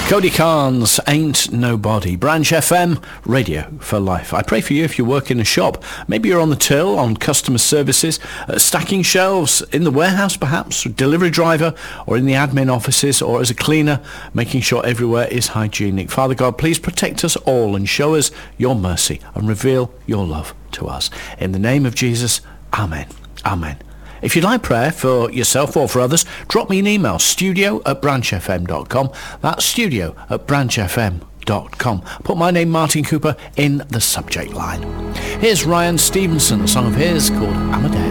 Cody Carnes, Ain't Nobody. Branch FM, radio for life. I pray for you if you work in a shop. Maybe you're on the till, on customer services, stacking shelves, in the warehouse perhaps, delivery driver, or in the admin offices, or as a cleaner, making sure everywhere is hygienic. Father God, please protect us all and show us your mercy and reveal your love to us. In the name of Jesus, amen. Amen. If you'd like prayer for yourself or for others, drop me an email, studio@branchfm.com. That's studio@branchfm.com. Put my name, Martin Cooper, in the subject line. Here's Ryan Stevenson, a song of his called Amadeus.